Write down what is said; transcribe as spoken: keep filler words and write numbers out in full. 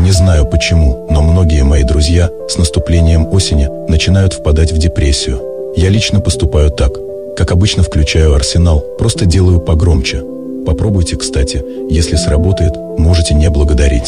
Не знаю почему, но многие мои друзья с наступлением осени начинают впадать в депрессию. Я лично поступаю так. Как обычно, включаю Арсенал, просто делаю погромче. Попробуйте, кстати. Если сработает, можете не благодарить.